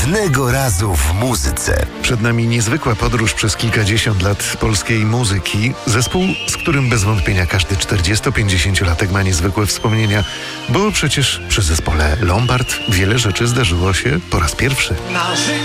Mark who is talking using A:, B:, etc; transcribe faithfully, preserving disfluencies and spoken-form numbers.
A: Jednego razu w muzyce.
B: Przed nami niezwykła podróż przez kilkadziesiąt lat polskiej muzyki. Zespół, z którym bez wątpienia każdy czterdziesto-pięćdziesięciolatek ma niezwykłe wspomnienia, bo przecież przy zespole Lombard wiele rzeczy zdarzyło się po raz pierwszy.
C: Marzy